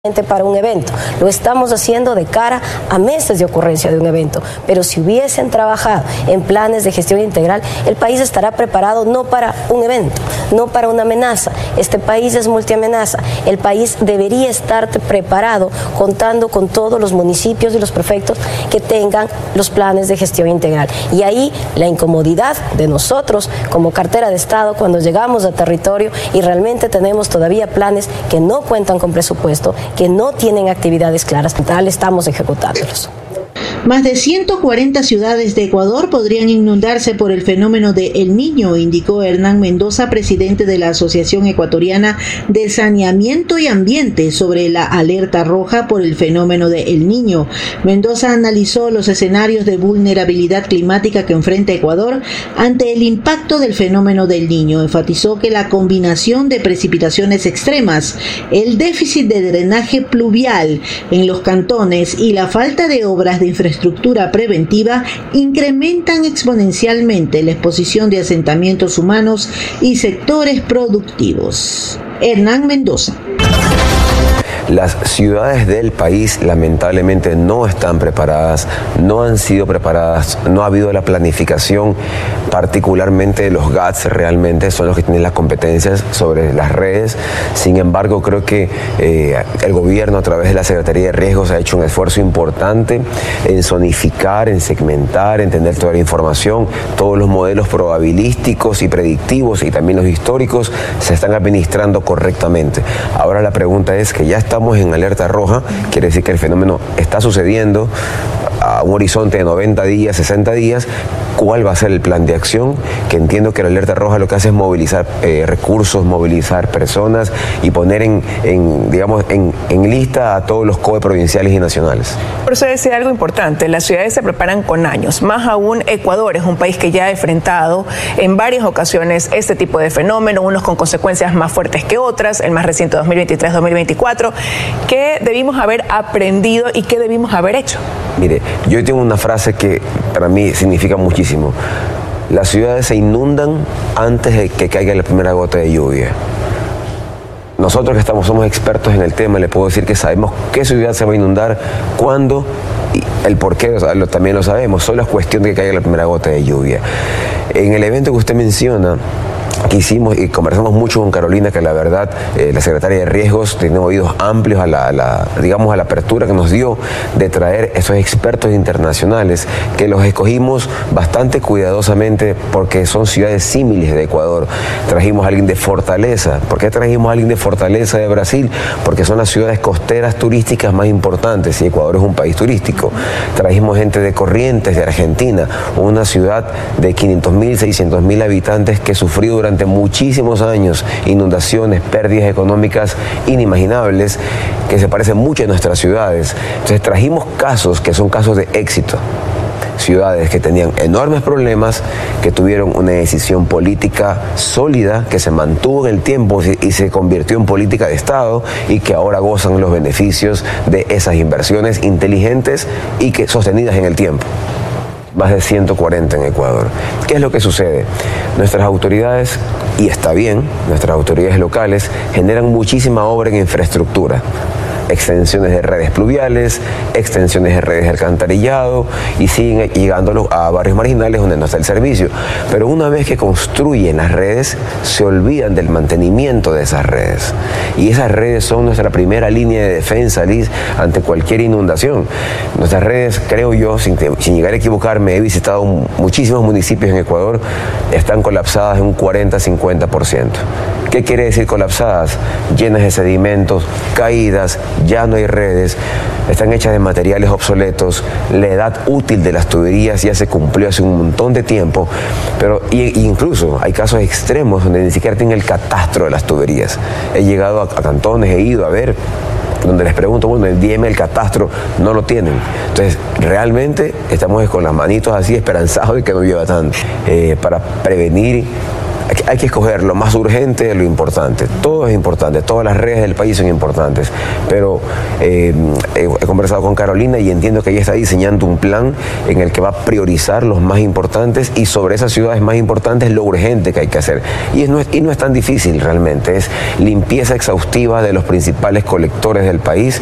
para un evento, lo estamos haciendo de cara a meses de ocurrencia de un evento, pero si hubiesen trabajado en planes de gestión integral, el país estará preparado no para un evento, no para una amenaza. Este país es multiamenaza, el país debería estar preparado contando con todos los municipios y los prefectos que tengan los planes de gestión integral. Y ahí la incomodidad de nosotros como cartera de Estado cuando llegamos a territorio y realmente tenemos todavía planes que no cuentan con presupuesto, que no tienen actividades claras, estamos ejecutándolos. Más de 140 ciudades de Ecuador podrían inundarse por el fenómeno de El Niño, indicó Hernán Mendoza, presidente de la Asociación Ecuatoriana de Saneamiento y Ambiente, sobre la alerta roja por el fenómeno de El Niño. Mendoza analizó los escenarios de vulnerabilidad climática que enfrenta Ecuador ante el impacto del fenómeno del Niño. Enfatizó que la combinación de precipitaciones extremas, el déficit de drenaje pluvial en los cantones y la falta de obras de infraestructura preventiva incrementan exponencialmente la exposición de asentamientos humanos y sectores productivos. Hernán Mendoza. Las ciudades del país lamentablemente no están preparadas, no han sido preparadas, no ha habido la planificación, particularmente los GATS realmente son los que tienen las competencias sobre las redes. Sin embargo, creo que el gobierno a través de la Secretaría de Riesgos ha hecho un esfuerzo importante en zonificar, en segmentar, en tener toda la información, todos los modelos probabilísticos y predictivos y también los históricos se están administrando correctamente. Ahora la pregunta es que ya estamos en alerta roja, quiere decir que el fenómeno está sucediendo a un horizonte de 90 días, 60 días. ¿Cuál va a ser el plan de acción? Que entiendo que la alerta roja lo que hace es movilizar recursos, movilizar personas y poner en lista a todos los COE provinciales y nacionales. Por eso decía algo importante, las ciudades se preparan con años, más aún Ecuador es un país que ya ha enfrentado en varias ocasiones este tipo de fenómeno, unos con consecuencias más fuertes que otras, el más reciente 2023-2024. ¿Qué debimos haber aprendido y qué debimos haber hecho? Mire, yo tengo una frase que para mí significa muchísimo. Las ciudades se inundan antes de que caiga la primera gota de lluvia. Nosotros que somos expertos en el tema, le puedo decir que sabemos qué ciudad se va a inundar, cuándo y el por qué, también lo sabemos. Solo es cuestión de que caiga la primera gota de lluvia. En el evento que usted menciona, que hicimos y conversamos mucho con Carolina, que la verdad, la secretaria de Riesgos, tiene oídos amplios a la apertura que nos dio de traer esos expertos internacionales, que los escogimos bastante cuidadosamente porque son ciudades símiles de Ecuador. Trajimos a alguien de Fortaleza. ¿Por qué trajimos a alguien de Fortaleza de Brasil? Porque son las ciudades costeras turísticas más importantes y Ecuador es un país turístico. Trajimos gente de Corrientes, de Argentina, una ciudad de 500.000, 600.000 habitantes que sufrió durante muchísimos años inundaciones, pérdidas económicas inimaginables, que se parecen mucho a nuestras ciudades. Entonces trajimos casos que son casos de éxito. Ciudades que tenían enormes problemas, que tuvieron una decisión política sólida, que se mantuvo en el tiempo y se convirtió en política de Estado y que ahora gozan los beneficios de esas inversiones inteligentes y que sostenidas en el tiempo. Más de 140 en Ecuador. ¿Qué es lo que sucede? Nuestras autoridades, y está bien, nuestras autoridades locales generan muchísima obra en infraestructura. Extensiones de redes pluviales, extensiones de redes de alcantarillado y siguen llegando a barrios marginales donde no está el servicio. Pero una vez que construyen las redes, se olvidan del mantenimiento de esas redes. Y esas redes son nuestra primera línea de defensa, Liz, ante cualquier inundación. Nuestras redes, creo yo, sin llegar a equivocarme, he visitado muchísimos municipios en Ecuador, están colapsadas en un 40-50%. ¿Qué quiere decir colapsadas? Llenas de sedimentos, caídas, ya no hay redes, están hechas de materiales obsoletos, la edad útil de las tuberías ya se cumplió hace un montón de tiempo, pero incluso hay casos extremos donde ni siquiera tienen el catastro de las tuberías. He llegado a cantones, he ido a ver, donde les pregunto, bueno, envíeme el catastro, no lo tienen. Entonces, realmente estamos con las manitos así esperanzados de que no llueva tanto. Para prevenir hay que escoger lo más urgente de lo importante. Todo es importante, todas las redes del país son importantes, pero he conversado con Carolina y entiendo que ella está diseñando un plan en el que va a priorizar los más importantes y sobre esas ciudades más importantes lo urgente que hay que hacer. Y no es tan difícil realmente, es limpieza exhaustiva de los principales colectores del país